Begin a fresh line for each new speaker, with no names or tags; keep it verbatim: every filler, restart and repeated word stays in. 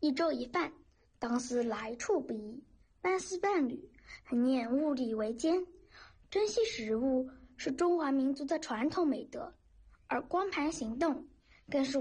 一粥一饭，当思来处不易，半丝半缕，很念物力维艰。珍惜食物是中华民族的传统美德，而光盘行动更是